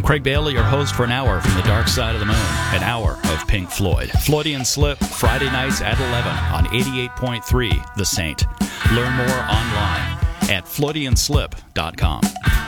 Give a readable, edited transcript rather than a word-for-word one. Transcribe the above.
Craig Bailey, your host for an hour from the dark side of the moon, an hour of Pink Floyd. Floydian Slip, Friday nights at 11 on 88.3 The Saint. Learn more online at floydianslip.com.